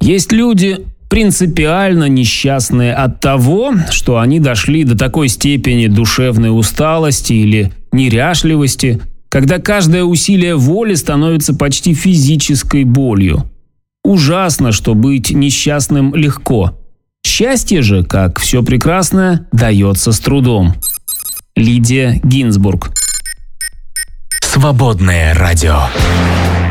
Есть люди, принципиально несчастные от того, что они дошли до такой степени душевной усталости или неряшливости, когда каждое усилие воли становится почти физической болью. Ужасно, что быть несчастным легко. Счастье же, как все прекрасное, дается с трудом. Лидия Гинзбург. Свободное радио.